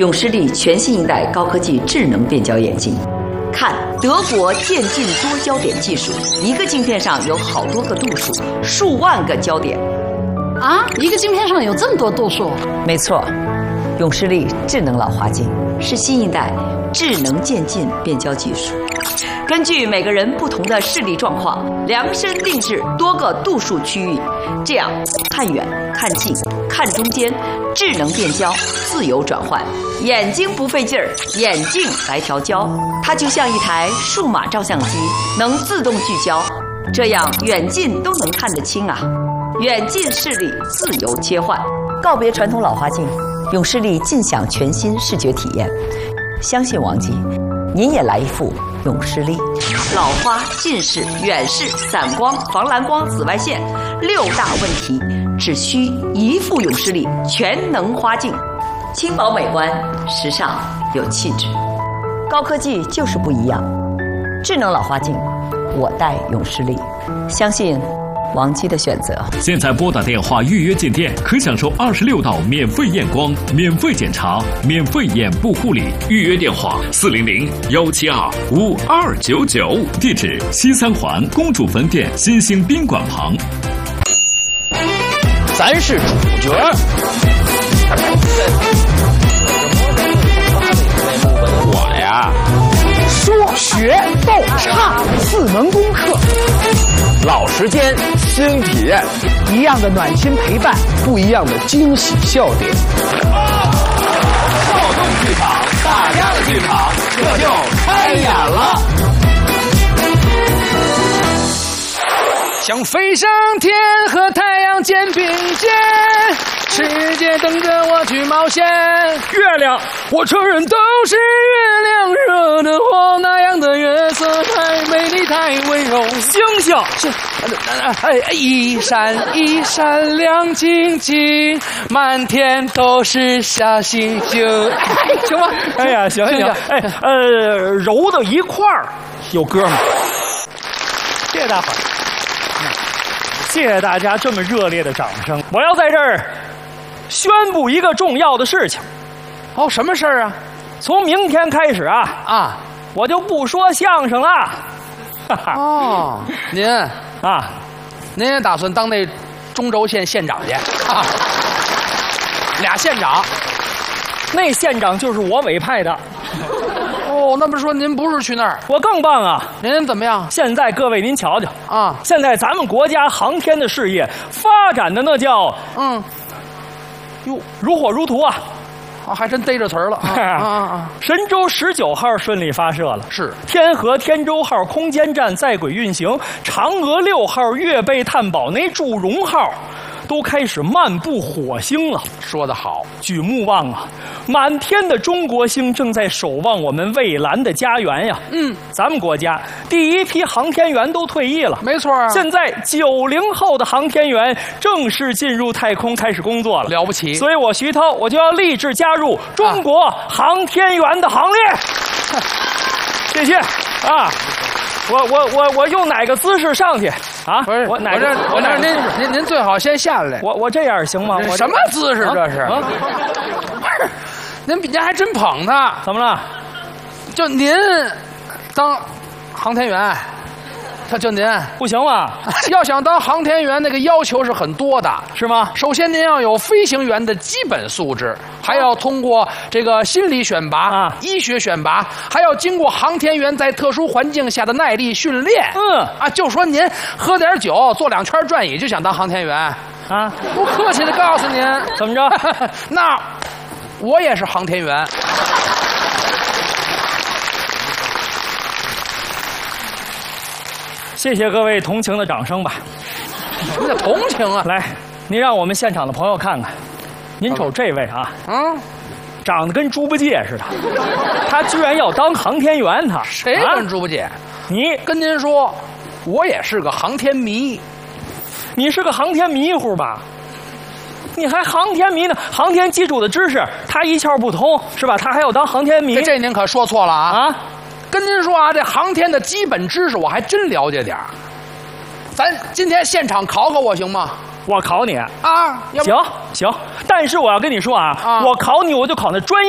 永视力全新一代高科技智能变焦眼镜。看德国渐进多焦点技术，一个镜片上有好多个度数，数万个焦点。 啊，一个镜片上有这么多度数？ 没错，永视力智能老花镜是新一代智能渐进变焦技术。根据每个人不同的视力状况，量身定制多个度数区域，这样看远、看近、看中间，智能变焦自由转换，眼睛不费劲儿，眼镜来调焦，它就像一台数码照相机，能自动聚焦，这样远近都能看得清啊！远近视力自由切换，告别传统老花镜，永视力尽享全新视觉体验。相信王姬，您也来一副永视力。老花、近视、远视、散光、防蓝光、紫外线6大问题，只需一副永视力全能花镜，轻薄美观，时尚有气质。高科技就是不一样，智能老花镜，我戴永视力，相信王姬的选择。 现在拨打电话预约进店，可享受26道免费验光、免费检查、免费眼部护理。预约电话400-172-5299，地址西三环公主坟店新兴宾馆旁。 咱是主角。我呀，说学逗唱4门功课，老时间新体验，一样的暖心陪伴，不一样的惊喜笑点。少动剧场，大家的剧场，这就开演了。想飞上天，和太阳肩并肩，世界等着我去冒险。月亮，我承认都是月亮惹的祸，那样的月色太美丽，太温柔。星星，一闪一闪亮晶晶，满天都是小星星。行吗？哎呀，行行行，揉到一块儿有歌吗？谢谢大伙儿。谢谢大家这么热烈的掌声！我要在这儿宣布一个重要的事情。哦，什么事儿啊？从明天开始啊，我就不说相声了。哦，您啊，您也打算当那中轴县县长去啊？俩县长，那县长就是我委派的。哦，那不是说您不是去那儿？我更棒啊！您怎么样？现在各位您瞧瞧啊，现在咱们国家航天的事业发展的那叫哟如火如荼啊！还真逮着词儿了神舟19号顺利发射了，是天河天舟号空间站在轨运行，嫦娥6号月背探宝那祝融号都开始漫步火星了。说得好，举目望啊，满天的中国星正在守望我们蔚蓝的家园呀。咱们国家第一批航天员都退役了，没错啊。现在90后的航天员正式进入太空开始工作了，了不起。所以我徐涛我就要立志加入中国航天员的行列。谢谢啊。我用哪个姿势上去啊？不是我这您最好先下来。我这样行吗？我什么姿势这是？不是，您还真捧他。怎么了？就您当航天员，就您不行吗？要想当航天员，那个要求是很多的，是吗？首先您要有飞行员的基本素质，还要通过这个心理选拔、医学选拔，还要经过航天员在特殊环境下的耐力训练。就说您喝点酒，坐2圈转椅就想当航天员啊？不客气的告诉您，怎么着？那我也是航天员。谢谢各位同情的掌声吧。什么叫同情啊？来，您让我们现场的朋友看看，您瞅这位啊，长得跟猪八戒似的，他居然要当航天员，他谁跟猪八戒？你跟您说，我也是个航天迷。你是个航天迷糊吧？你还航天迷呢？航天基础的知识他一窍不通，是吧？他还要当航天迷？这您可说错了啊！跟您说啊，这航天的基本知识我还真了解点儿。咱今天现场考考我行吗？我考你啊？行，但是我要跟你说啊，我考你我就考那专业。